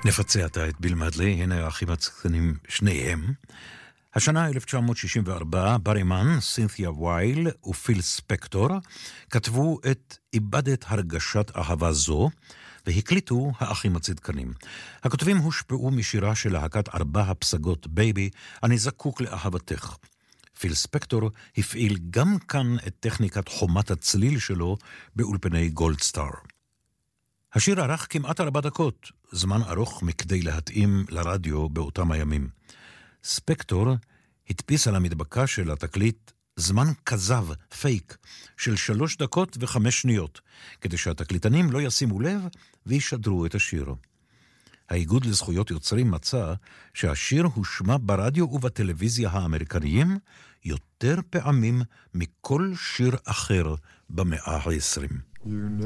נפצע את ביל מדלי, הנה האחים הצקנים שניהם. השנה 1964, ברי מן, סינתיה וייל ופיל ספקטור כתבו את איבדת הרגשת אהבה זו, והקליטו האחים הצדקנים. הכותבים הושפעו משירה של להקת 4 הפסגות בייבי, אני זקוק לאהבתך. פיל ספקטור הפעיל גם כאן את טכניקת חומת הצליל שלו באולפני גולדסטאר. השיר ערך כמעט 4 דקות, זמן ארוך מכדי להתאים לרדיו באותם הימים. ספקטור הדפיס על המדבקה של התקליט זמן כזב, פייק, של 3 דקות ו5 שניות, כדי שהתקליטנים לא ישימו לב וישדרו את השיר. האיגוד לזכויות יוצרים מצא שהשיר הושמע ברדיו ובטלוויזיה האמריקניים יותר פעמים מכל שיר אחר במאה ה-20.